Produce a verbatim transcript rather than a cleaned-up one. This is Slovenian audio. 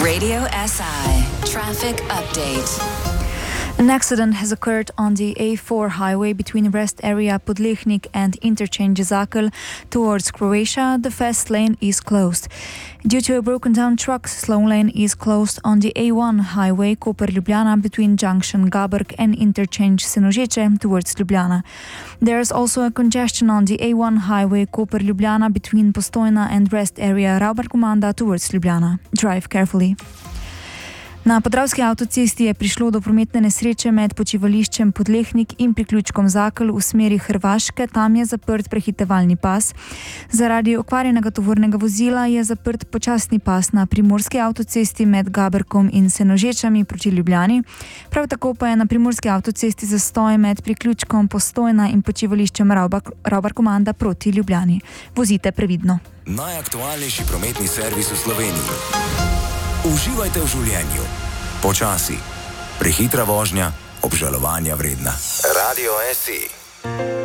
Radio S I Traffic Update. An accident has occurred on the A four highway between rest area Podlehnik and interchange Zakel towards Croatia. The fast lane is closed. Due to a broken down truck, slow lane is closed on the A one highway Koper-Ljubljana between junction Gaberg and interchange Senožeče towards Ljubljana. There is also a congestion on the A one highway Koper-Ljubljana between Postojna and rest area Ravbar-Komanda towards Ljubljana. Drive carefully. Na Podravski avtocesti je prišlo do prometne nesreče med počivališčem Podlehnik in priključkom Zakel v smeri Hrvaške. Tam je zaprt prehitevalni pas. Zaradi okvarjenega tovornega vozila je zaprt počasni pas na primorski avtocesti med Gaberkom in Senožečami proti Ljubljani. Prav tako pa je na primorski avtocesti zastoj med priključkom Postojna in počivališčem Ravbar-Komanda proti Ljubljani. Vozite previdno. Najaktualnejši prometni servis v Sloveniji. Uživajte v življenju. Počasi. Prehitra vožnja, obžalovanja vredna. Radio S I.